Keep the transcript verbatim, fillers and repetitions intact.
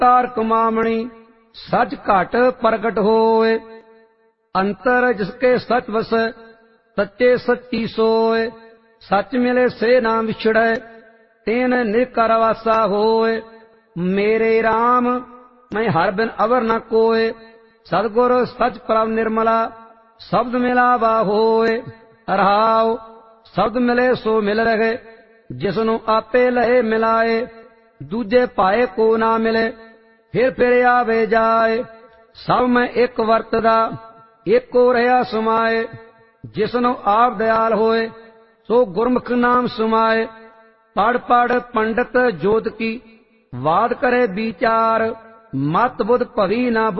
ਕਾਰ ਕਮਾਮਣੀ सच घट प्रगट होए। अंतर जिसके सच वसै सच्चे सच्ची सोए। सच मिले से ना विछड़े तेन निकर वासा होए। मेरे राम मैं हर बिन अवर न कोय। सतगुर सच प्रभ निर्मला शब्द मिलावा होए। रहाओ शब्द मिले सो मिल रहे जिसनु आपे लहे मिलाए। दूजे पाए को ना मिले फिर फिर आवे जाए। सब में एक वरतदा एको रहा समाए। जिसनु आप दयाल होए सो गुरमुख नाम समाए। पढ़ पढ़ पंडित जोत की वाद करे विचार। मत बुध भवी ना